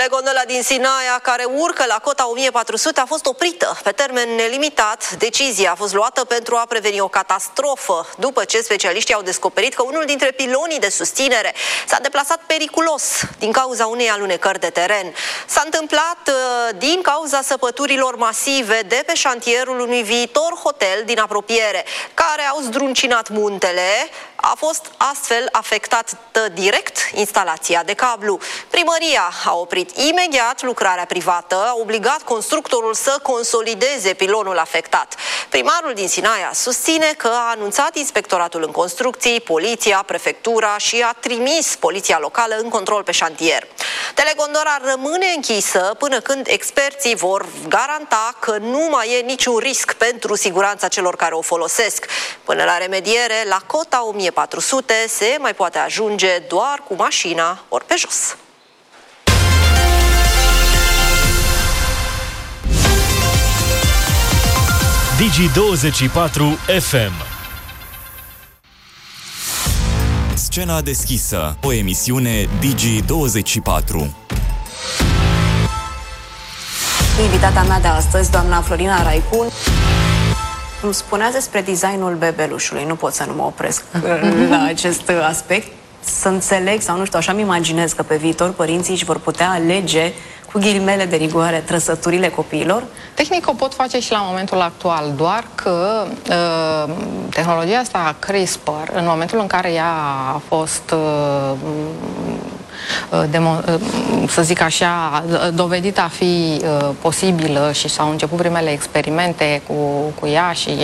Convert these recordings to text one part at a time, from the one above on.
Telegondola din Sinaia, care urcă la cota 1400, a fost oprită pe termen nelimitat. Decizia a fost luată pentru a preveni o catastrofă, după ce specialiștii au descoperit că unul dintre pilonii de susținere s-a deplasat periculos din cauza unei alunecări de teren. S-a întâmplat din cauza săpăturilor masive de pe șantierul unui viitor hotel din apropiere, care au zdruncinat muntele. A fost astfel afectată direct instalația de cablu. Primăria a oprit imediat lucrarea privată, a obligat constructorul să consolideze pilonul afectat. Primarul din Sinaia susține că a anunțat inspectoratul în construcții, poliția, prefectura și a trimis poliția locală în control pe șantier. Telegondora rămâne închisă până când experții vor garanta că nu mai e niciun risc pentru siguranța celor care o folosesc. Până la remediere, la cota 1400 se mai poate ajunge doar cu mașina ori pe jos. Digi24 FM. Scena deschisă, o emisiune Digi24. Invitata mea de astăzi, doamna Florina Raicu, îmi spunea despre designul bebelușului. Nu pot să nu mă opresc la acest aspect. Să înțeleg, sau nu știu, așa-mi imaginez că pe viitor părinții își vor putea alege cu ghilimele de rigoare trăsăturile copiilor. Tehnic o pot face și la momentul actual, doar că tehnologia asta CRISPR, în momentul în care ea a fost să zic așa, dovedită a fi posibilă și s-au început primele experimente cu ea și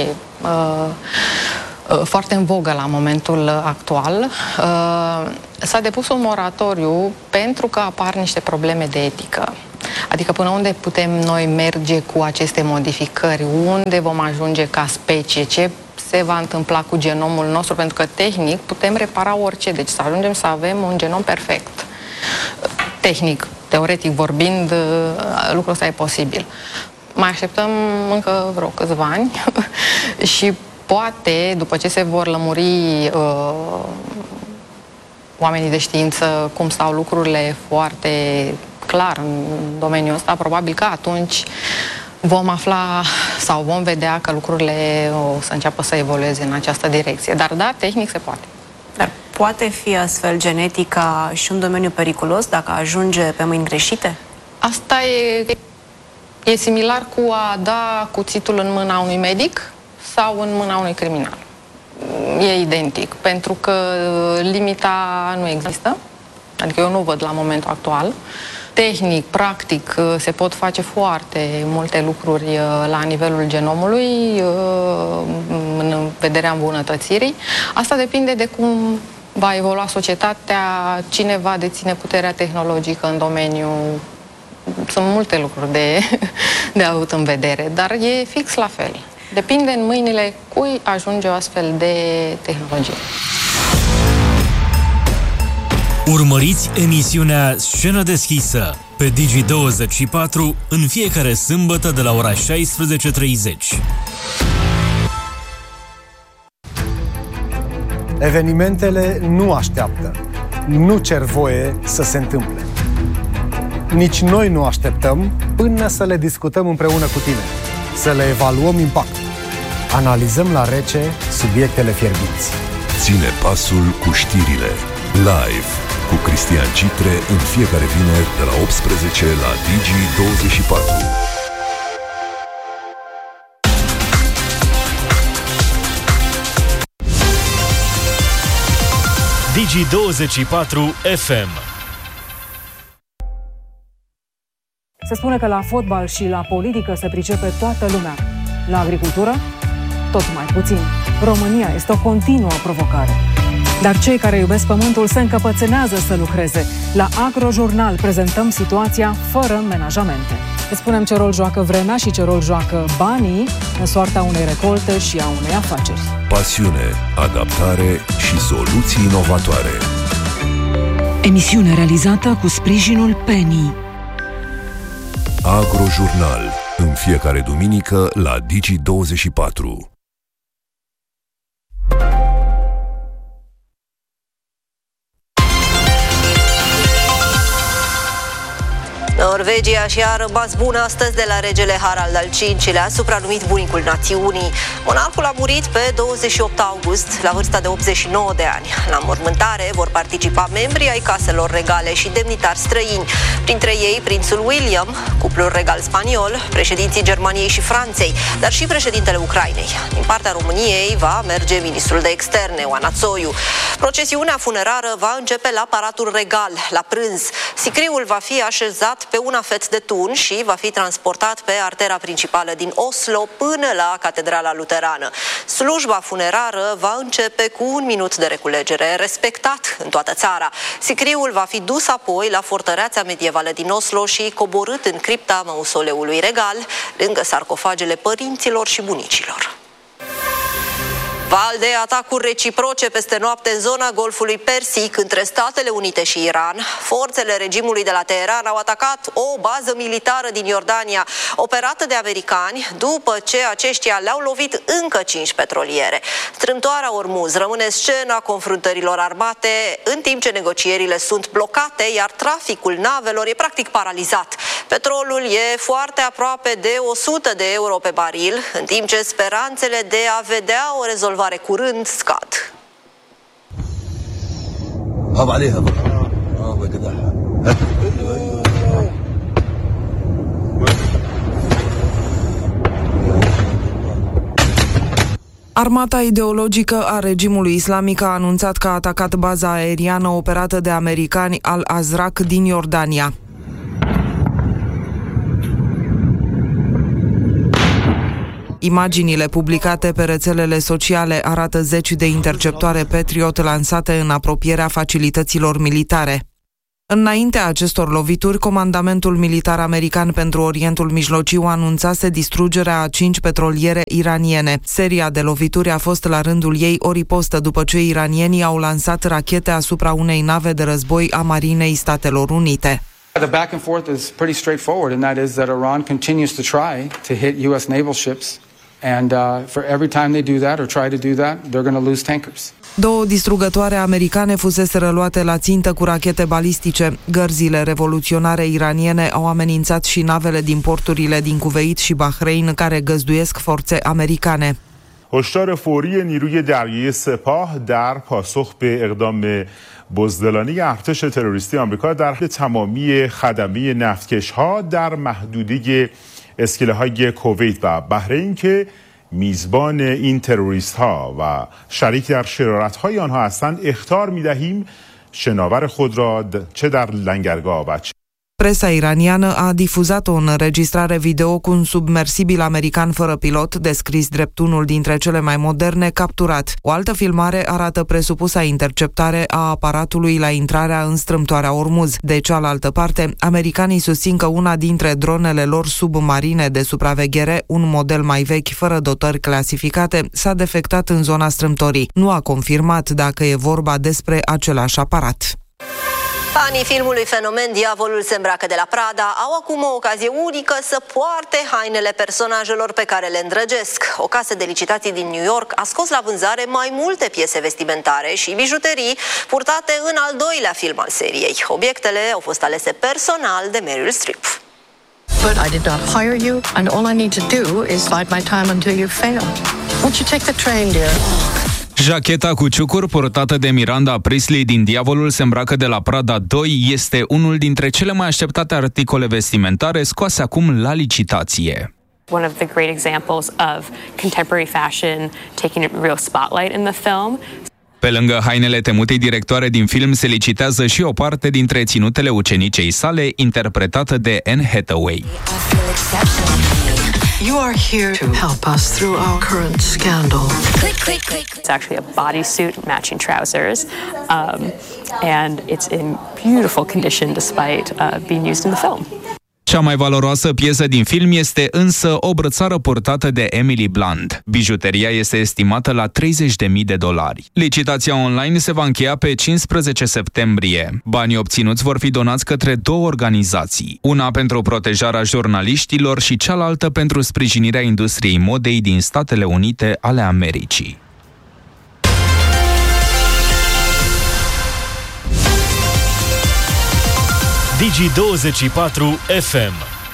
foarte în vogă la momentul actual, s-a depus un moratoriu pentru că apar niște probleme de etică. Adică până unde putem noi merge cu aceste modificări, unde vom ajunge ca specie, ce se va întâmpla cu genomul nostru, pentru că tehnic putem repara orice, deci să ajungem să avem un genom perfect. Tehnic, teoretic vorbind, lucrul ăsta e posibil. Mai așteptăm încă vreo câțiva ani și poate, după ce se vor lămuri oamenii de știință cum stau lucrurile foarte clar în domeniul ăsta, probabil că atunci vom afla sau vom vedea că lucrurile o să înceapă să evolueze în această direcție. Dar da, tehnic se poate. Dar poate fi astfel genetica și un domeniu periculos dacă ajunge pe mâini greșite? Asta e similar cu a da cuțitul în mâna unui medic sau în mâna unui criminal. E identic, pentru că limita nu există, adică eu nu văd la momentul actual. Tehnic, practic, se pot face foarte multe lucruri la nivelul genomului în vederea îmbunătățirii. Asta depinde de cum va evolua societatea, cine va deține puterea tehnologică în domeniu. Sunt multe lucruri de avut în vedere, dar e fix la fel. Depinde în mâinile cui ajunge o astfel de tehnologie. Urmăriți emisiunea Scenă deschisă pe Digi24 în fiecare sâmbătă de la ora 16:30. Evenimentele nu așteaptă, nu cer voie să se întâmple. Nici noi nu așteptăm până să le discutăm împreună cu tine, să le evaluăm impactul. Analizăm la rece subiectele fierbinți. Ține pasul cu știrile. Live cu Cristian Citre în fiecare vineri de la 18 la Digi24. Digi24 FM. Se spune că la fotbal și la politică se pricepe toată lumea. La agricultură, tot mai puțin. România este o continuă provocare. Dar cei care iubesc pământul se încăpățânează să lucreze. La Agrojurnal prezentăm situația fără menajamente. Îți spunem ce rol joacă vremea și ce rol joacă banii în soarta unei recolte și a unei afaceri. Pasiune, adaptare și soluții inovatoare. Emisiune realizată cu sprijinul Penny. Agrojurnal, în fiecare duminică la Digi24. Norvegia și-a rămas bună astăzi de la regele Harald al V-lea, supranumit bunicul națiunii. Monarhul a murit pe 28 august, la vârsta de 89 de ani. La înmormântare vor participa membrii ai caselor regale și demnitari străini, printre ei prințul William, cuplul regal spaniol, președinții Germaniei și Franței, dar și președintele Ucrainei. Din partea României va merge ministrul de externe, Oana Țoiu. Procesiunea funerară va începe la Palatul Regal, la prânz. Sicriul va fi așezat pe un afet de tun și va fi transportat pe artera principală din Oslo până la Catedrala Luterană. Slujba funerară va începe cu 1 minut de reculegere, respectat în toată țara. Sicriul va fi dus apoi la fortăreața medievală din Oslo și coborât în cripta mausoleului regal, lângă sarcofagele părinților și bunicilor. Val de atacuri reciproce peste noapte în zona Golfului Persic între Statele Unite și Iran. Forțele regimului de la Teheran au atacat o bază militară din Iordania, operată de americani, după ce aceștia le-au lovit încă 5 petroliere. Strâmtoarea Ormuz rămâne scena confruntărilor armate, în timp ce negocierile sunt blocate, iar traficul navelor e practic paralizat. Petrolul e foarte aproape de 100 de euro pe baril, în timp ce speranțele de a vedea o rezolvare curând scad. Armata ideologică a regimului islamic a anunțat că a atacat baza aeriană operată de americani Al-Azraq din Iordania. Imaginile publicate pe rețelele sociale arată 10 de interceptoare Patriot lansate în apropierea facilităților militare. Înaintea acestor lovituri, Comandamentul Militar American pentru Orientul Mijlociu anunțase distrugerea a 5 petroliere iraniene. Seria de lovituri a fost la rândul ei o ripostă după ce iranienii au lansat rachete asupra unei nave de război a Marinei Statelor Unite. The back and forth is pretty straightforward, and that is that Iran continues to try to hit U.S. naval ships, and for every time they do that or try to do that, they're going to lose tankers. 2 distrugătoare americane fuseseră luate la țintă cu rachete balistice. Gărzile revoluționare iraniene au amenințat și navele din porturile din Kuveit și Bahrain care găzduiesc forțe americane. هشدار فوری نیروی دریایی سپاه در پاسخ به اقدام بزدلانه ارتش تروریستی آمریکا در تمامی خدمه نفتکش‌ها در محدوده اسکله‌های کویت و بحرین که میزبان این تروریست‌ها و شریک در شرارت‌های آنها هستند اخطار می‌دهیم شناور خود را چه در لنگرگاه و Presa iraniană a difuzat o înregistrare video cu un submersibil american fără pilot, descris drept unul dintre cele mai moderne, capturat. O altă filmare arată presupusa interceptare a aparatului la intrarea în strâmtoarea Ormuz. De cealaltă parte, americanii susțin că una dintre dronele lor submarine de supraveghere, un model mai vechi fără dotări clasificate, s-a defectat în zona strâmtorii. Nu a confirmat dacă e vorba despre același aparat. Fanii filmului Fenomen, Diavolul se îmbracă de la Prada au acum o ocazie unică să poarte hainele personajelor pe care le îndrăgesc. O casă de licitații din New York a scos la vânzare mai multe piese vestimentare și bijuterii purtate în al 2-lea film al seriei. Obiectele au fost alese personal de Meryl Streep. But I did not hire you, and all I need to do is bide my time until you fail. Won't you take the train, dear? Jacheta cu ciucuri purtată de Miranda Priestly din Diavolul se îmbracă de la Prada 2 este unul dintre cele mai așteptate articole vestimentare scoase acum la licitație. One of the great examples of contemporary fashion taking a real spotlight in the film. Pe lângă hainele temutei directoare din film se licitează și o parte dintre ținutele ucenicei sale, interpretată de Anne Hathaway. You are here to help us through our current scandal. It's actually a bodysuit, matching trousers, and it's in beautiful condition despite being used in the film. Cea mai valoroasă piesă din film este însă o brățară purtată de Emily Blunt. Bijuteria este estimată la $30.000. Licitația online se va încheia pe 15 septembrie. Banii obținuți vor fi donați către 2 organizații, una pentru protejarea jurnaliștilor și cealaltă pentru sprijinirea industriei modei din Statele Unite ale Americii. Digi24 FM.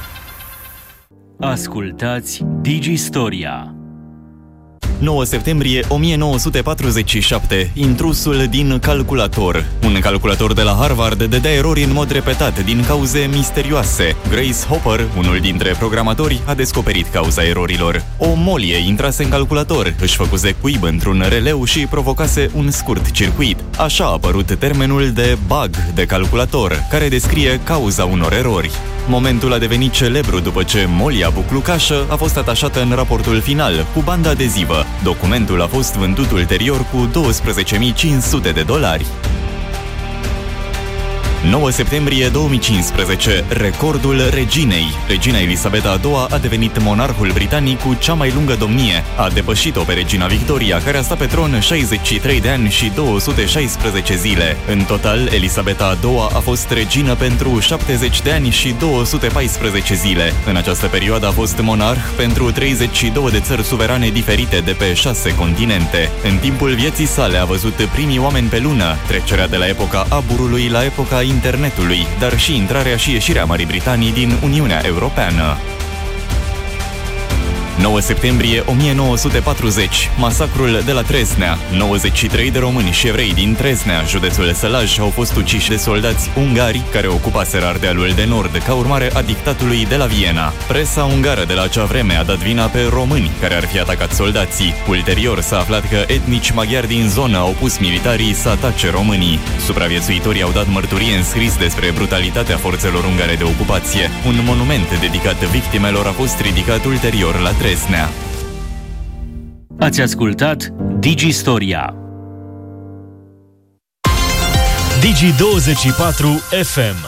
Ascultați Digistoria. 9 septembrie 1947, intrusul din calculator. Un calculator de la Harvard dădea erori în mod repetat din cauze misterioase. Grace Hopper, unul dintre programatori, a descoperit cauza erorilor. O molie intrase în calculator, își făcuse cuib într-un releu și provocase un scurt circuit. Așa a apărut termenul de bug de calculator, care descrie cauza unor erori. Momentul a devenit celebru după ce molia buclucașă a fost atașată în raportul final cu bandă adezivă. Documentul a fost vândut ulterior cu $12.500. 9 septembrie 2015, recordul reginei. Regina Elisabeta II a devenit monarhul britanic cu cea mai lungă domnie. A depășit-o pe regina Victoria, care a stat pe tron 63 de ani și 216 zile. În total, Elisabeta II a fost regină pentru 70 de ani și 214 zile. În această perioadă a fost monarh pentru 32 de țări suverane diferite de pe 6 continente. În timpul vieții sale a văzut primii oameni pe lună, trecerea de la epoca aburului la epoca internetului, dar și intrarea și ieșirea Marii Britanii din Uniunea Europeană. 9 septembrie 1940, masacrul de la Tresnea. 93 de români și evrei din Tresnea, județul Sălaj, au fost uciși de soldați ungari care ocupaseră Ardealul de Nord ca urmare a dictatului de la Viena. Presa ungară de la acea vreme a dat vina pe români care ar fi atacat soldații. Ulterior s-a aflat că etnici maghiari din zonă au pus militarii să atace românii. Supraviețuitorii au dat mărturie în scris despre brutalitatea forțelor ungare de ocupație. Un monument dedicat victimelor a fost ridicat ulterior la Tresnea. Ați ascultat Digistoria. Digi24 FM.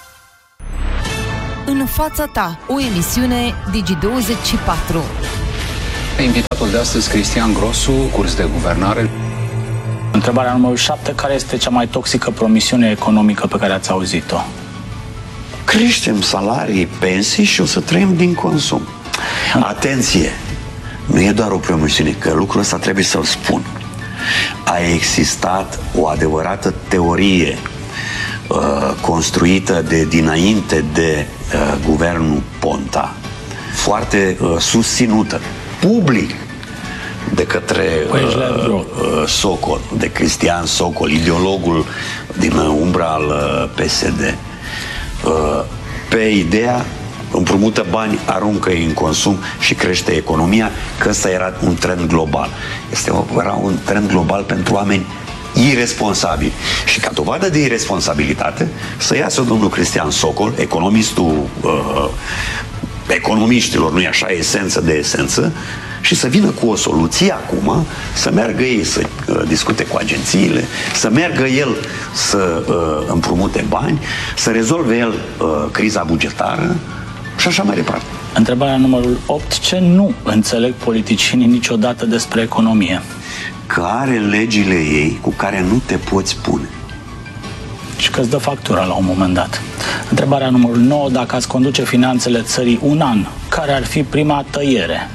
În fața ta, o emisiune Digi24. Invitatul de astăzi, Cristian Grosu, curs de guvernare. Întrebarea numărul 7. Care este cea mai toxică promisiune economică pe care ați auzit-o? Creștem salarii, pensii și o să trăim din consum. Atenție! Nu e doar o promisiune, că lucrul ăsta trebuie să-l spun. A existat o adevărată teorie construită dinainte de guvernul Ponta, foarte susținută, public, de către Socol, de Cristian Socol, ideologul din umbra al PSD, pe ideea împrumută bani, aruncă-i în consum și crește economia, că ăsta era un trend global. Era un trend global pentru oameni irresponsabili. Și ca dovadă de irresponsabilitate, să iasă domnul Cristian Socol, economistul economiștilor, nu-i așa, esență de esență, și să vină cu o soluție acum, să meargă ei să discute cu agențiile, să meargă el să împrumute bani, să rezolve el criza bugetară și așa mai departe. Întrebarea numărul 8. Ce nu înțeleg politicienii niciodată despre economie? Că are legile ei cu care nu te poți pune. Și că îți dă factura la un moment dat. Întrebarea numărul 9. Dacă ați conduce finanțele țării un an, care ar fi prima tăiere?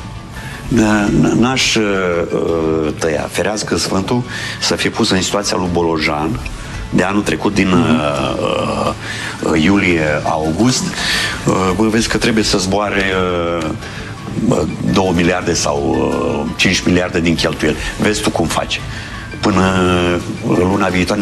N-aș tăia, ferească Sfântul, să fie pus în situația lui Bolojan de anul trecut, din iulie-august. Vezi că trebuie să zboare 2 miliarde sau 5 miliarde din cheltuieli. Vezi tu cum faci. Până luna viitoare,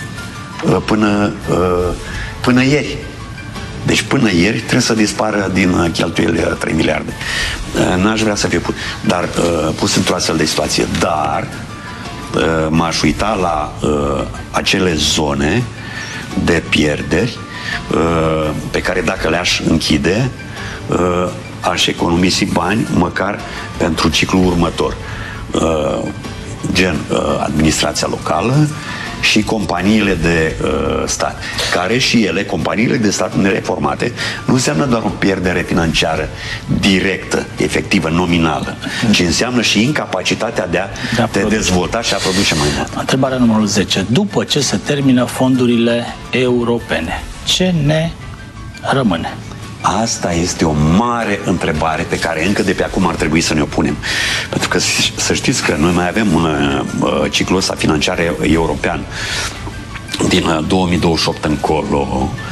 până ieri. Deci până ieri trebuie să dispară din cheltuieli 3 miliarde. N-aș vrea să fie pus într-o astfel de situație. Dar m-aș uita la acele zone de pierderi pe care, dacă le-aș închide, aș economisi bani măcar pentru ciclul următor. Gen administrația locală și companiile de stat, care și ele, companiile de stat nereformate, nu înseamnă doar o pierdere financiară directă, efectivă, nominală, ci înseamnă și incapacitatea de a te dezvolta și a produce mai mult. Întrebarea numărul 10. După ce se termină fondurile europene, ce ne rămâne? Asta este o mare întrebare pe care încă de pe acum ar trebui să ne o punem. Pentru că să știți că noi mai avem ciclul ăsta financiar european din 2028 încolo,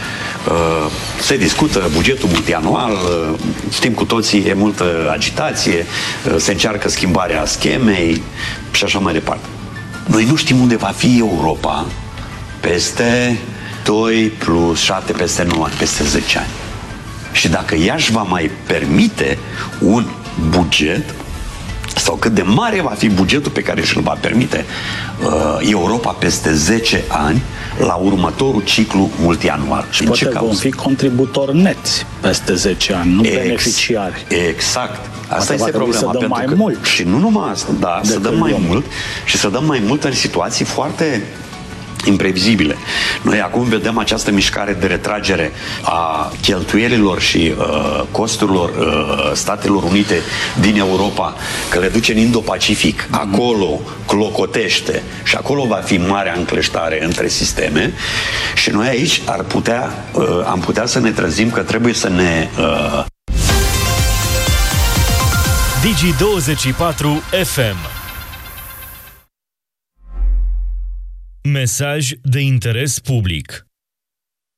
Se discută bugetul multianual, știm cu toții, e multă agitație, se încearcă schimbarea schemei și așa mai departe. Noi nu știm unde va fi Europa peste 2 plus 7, peste 9 ani, peste 10 ani. Și dacă ea își va mai permite un buget, sau cât de mare va fi bugetul pe care și-l va permite Europa peste 10 ani la următorul ciclu multianual. Și poate vom fi contributori neți peste 10 ani, nu beneficiari. Exact. Asta este problema. Să dăm mai mult. Și nu numai asta, da, să dăm mai mult și să dăm mai mult în situații foarte imprevizibile. Noi acum vedem această mișcare de retragere a cheltuielilor și costurilor Statelor Unite din Europa, că le duce în Indo-Pacific. Acolo clocotește și acolo va fi marea încleștare între sisteme și noi aici am putea să ne trezim că trebuie să ne Digi24 FM. Mesaj de interes public.